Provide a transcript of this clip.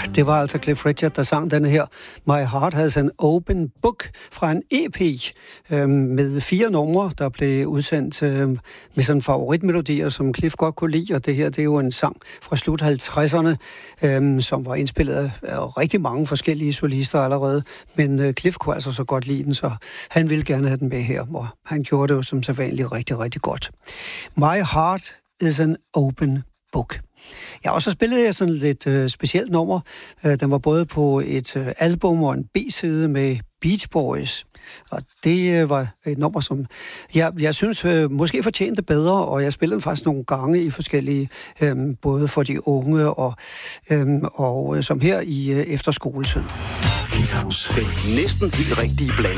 Det var altså Cliff Richard, der sang denne her My Heart Has an Open Book fra en EP med 4 numre, der blev udsendt med sådan favoritmelodier, som Cliff godt kunne lide. Og det her, det er jo en sang fra slut 50'erne, som var indspillet af rigtig mange forskellige solister allerede. Men Cliff kunne altså så godt lide den, så han ville gerne have den med her. Og han gjorde det jo som sædvanligt rigtig, rigtig godt. My Heart is an Open Book. Ja, og så spillede jeg sådan lidt specielt nummer. Den var både på et album og en B-side med Beach Boys. Og det var et nummer, som jeg synes måske fortjente bedre, og jeg spillede den faktisk nogle gange i forskellige, både for de unge og som her i efterskoletiden. Den næsten helt rigtige blanding